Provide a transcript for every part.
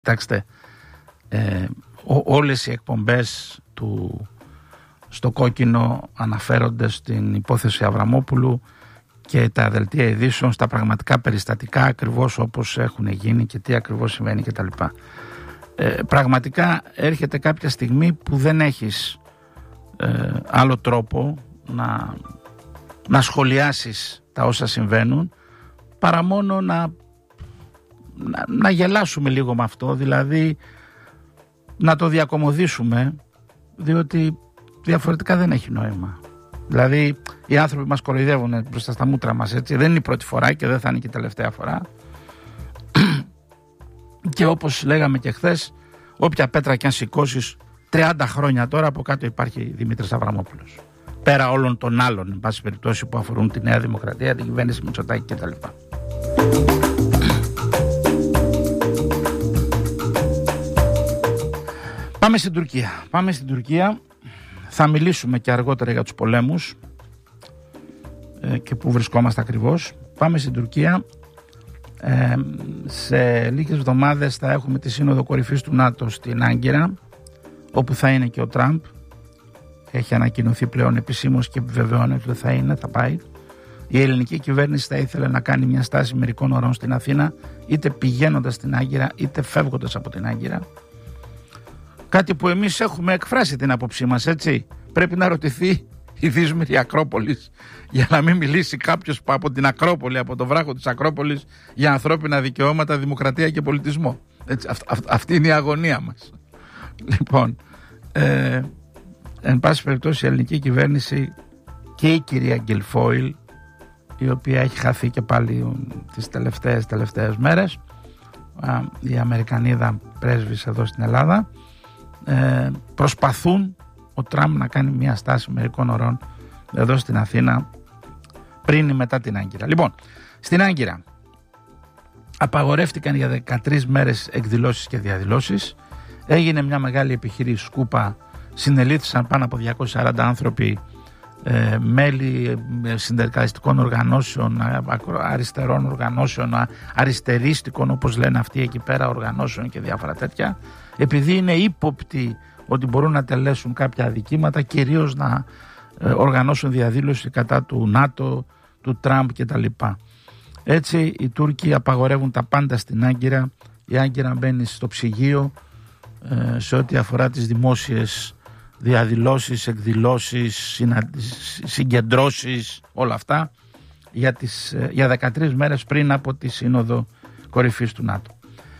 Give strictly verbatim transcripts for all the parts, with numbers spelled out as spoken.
Κοιτάξτε, ε, ό, όλες οι εκπομπές του στο κόκκινο αναφέρονται στην υπόθεση Αβραμόπουλου και τα δελτία ειδήσεων στα πραγματικά περιστατικά ακριβώς όπως έχουν γίνει και τι ακριβώς συμβαίνει κτλ. Ε, πραγματικά έρχεται κάποια στιγμή που δεν έχεις ε, άλλο τρόπο να, να σχολιάσεις τα όσα συμβαίνουν παρά μόνο να, να, να γελάσουμε λίγο με αυτό, δηλαδή να το διακομωδήσουμε, διότι διαφορετικά δεν έχει νόημα. Δηλαδή οι άνθρωποι μας κοροϊδεύουν μπροστά στα μούτρα μας, έτσι. Δεν είναι η πρώτη φορά και δεν θα είναι και η τελευταία φορά. Και όπως λέγαμε και χθες, όποια πέτρα και αν σηκώσεις τριάντα χρόνια τώρα από κάτω υπάρχει Δημήτρης Αβραμόπουλος. Πέρα όλων των άλλων, εν πάση περιπτώσει, που αφορούν τη Νέα Δημοκρατία, την κυβέρνηση Μητσοτάκη κτλ. Πάμε στην Τουρκία. Πάμε στην Τουρκία. Θα μιλήσουμε και αργότερα για τους πολέμους ε, και πού βρισκόμαστε ακριβώς. Πάμε στην Τουρκία. Ε, σε λίγες εβδομάδες θα έχουμε τη Σύνοδο Κορυφής του ΝΑΤΟ στην Άγκυρα, όπου θα είναι και ο Τραμπ. Έχει ανακοινωθεί πλέον επισήμως και επιβεβαιώνεται ότι θα είναι, θα πάει. Η ελληνική κυβέρνηση θα ήθελε να κάνει μια στάση μερικών ωρών στην Αθήνα, είτε πηγαίνοντας στην Άγκυρα είτε φεύγοντας από την Άγκυρα. Κάτι που εμείς έχουμε εκφράσει την άποψή μας, έτσι. Πρέπει να ρωτηθεί η δύσμηρη Ακρόπολης για να μην μιλήσει κάποιος από την Ακρόπολη, από το βράχο της Ακρόπολης, για ανθρώπινα δικαιώματα, δημοκρατία και πολιτισμό. Έτσι, αυ, αυ, αυτή είναι η αγωνία μας. Λοιπόν, ε, εν πάση περιπτώσει η ελληνική κυβέρνηση και η κυρία Γκυλφόιλ, η οποία έχει χαθεί και πάλι τις τελευταίες, τελευταίες μέρες, η Αμερικανίδα πρέσβης εδώ στην Ελλάδα, ε, προσπαθούν ο Τραμπ να κάνει μια στάση μερικών ωρών εδώ στην Αθήνα πριν ή μετά την Άγκυρα. Λοιπόν, στην Άγκυρα απαγορεύτηκαν για δεκατρείς μέρες εκδηλώσεις και διαδηλώσεις. Έγινε μια μεγάλη επιχείρηση σκούπα, συνελήφθησαν πάνω από διακόσιοι σαράντα άνθρωποι, ε, μέλη συνδικαλιστικών οργανώσεων, αριστερών οργανώσεων, αριστερίστικων όπως λένε αυτοί εκεί πέρα οργανώσεων και διάφορα τέτοια, επειδή είναι ύποπτοι ότι μπορούν να τελέσουν κάποια αδικήματα, κυρίως να ε, οργανώσουν διαδήλωση κατά του ΝΑΤΟ, του Τραμπ κτλ. Έτσι οι Τούρκοι απαγορεύουν τα πάντα στην Άγκυρα. Η Άγκυρα μπαίνει στο ψυγείο ε, σε ό,τι αφορά τις δημόσιες διαδηλώσεις, εκδηλώσεις, συνα... συγκεντρώσεις, όλα αυτά για, τις, ε, για δεκατρείς μέρες πριν από τη Σύνοδο Κορυφής του ΝΑΤΟ.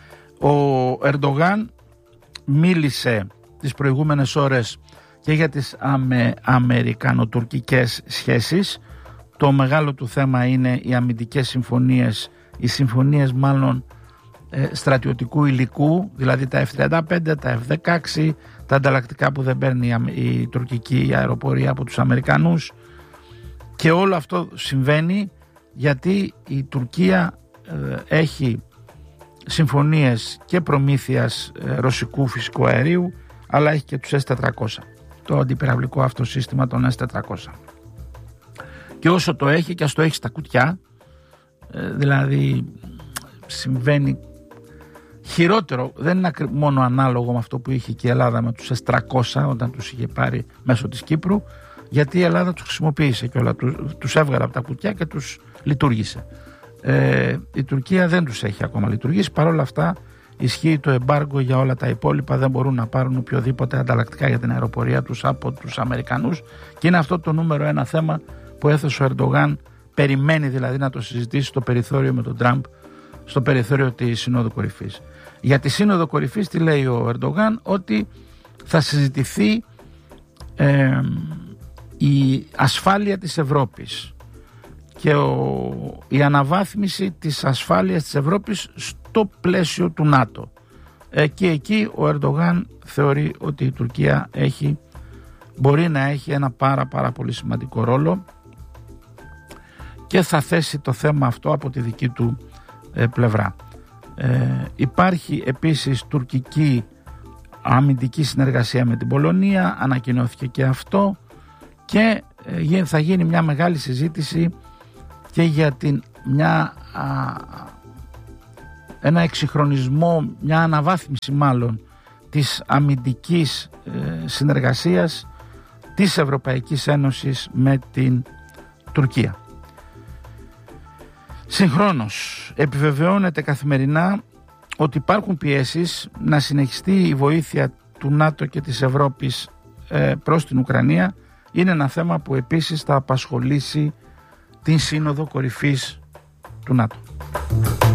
Ο Ερντογάν μίλησε τις προηγούμενες ώρες και για τις αμε, αμερικανοτουρκικές σχέσεις. Το μεγάλο του θέμα είναι οι αμυντικές συμφωνίες, οι συμφωνίες μάλλον ε, στρατιωτικού υλικού, δηλαδή τα εφ τριάντα πέντε, τα εφ δεκαέξι, τα ανταλλακτικά που δεν παίρνει η, η τουρκική αεροπορία από τους Αμερικανούς, και όλο αυτό συμβαίνει γιατί η Τουρκία ε, έχει συμφωνίες και προμήθειας ε, ρωσικού φυσικού αερίου, αλλά έχει και τους ες τετρακόσια, το αντιπυραυλικό αυτό σύστημα των ες τετρακόσια. Και όσο το έχει, και ας το έχει στα κουτιά, ε, δηλαδή συμβαίνει χειρότερο, δεν είναι μόνο ανάλογο με αυτό που είχε και η Ελλάδα με τους ες τριακόσια όταν τους είχε πάρει μέσω της Κύπρου, γιατί η Ελλάδα τους χρησιμοποίησε και όλα, τους, τους έβγαλε από τα κουτιά και τους λειτουργήσε. Ε, η Τουρκία δεν τους έχει ακόμα λειτουργήσει, παρόλα αυτά ισχύει το εμπάργκο για όλα τα υπόλοιπα, δεν μπορούν να πάρουν οποιοδήποτε ανταλλακτικά για την αεροπορία τους από τους Αμερικανούς, και είναι αυτό το νούμερο ένα θέμα που έθεσε ο Ερντογάν, περιμένει δηλαδή να το συζητήσει στο περιθώριο με τον Τραμπ, στο περιθώριο της Συνόδου Κορυφής. Για τη Σύνοδο Κορυφής τι λέει ο Ερντογάν? Ότι θα συζητηθεί ε, η ασφάλεια της Ευρώπης και ο, η αναβάθμιση της ασφάλειας της Ευρώπης στο πλαίσιο του ΝΑΤΟ. Ε, και εκεί ο Ερντογάν θεωρεί ότι η Τουρκία έχει, μπορεί να έχει ένα πάρα πάρα πολύ σημαντικό ρόλο και θα θέσει το θέμα αυτό από τη δική του ε, πλευρά. Ε, υπάρχει επίσης τουρκική αμυντική συνεργασία με την Πολωνία, ανακοινώθηκε και αυτό, και ε, θα γίνει μια μεγάλη συζήτηση και για την μια α, ένα εξυγχρονισμό, μια αναβάθμιση μάλλον της αμυντικής ε, συνεργασίας της Ευρωπαϊκής Ένωσης με την Τουρκία. Συγχρόνως επιβεβαιώνεται καθημερινά ότι υπάρχουν πιέσεις να συνεχιστεί η βοήθεια του ΝΑΤΟ και της Ευρώπης ε, προς την Ουκρανία. Είναι ένα θέμα που επίσης θα απασχολήσει την Σύνοδο Κορυφής του ΝΑΤΟ.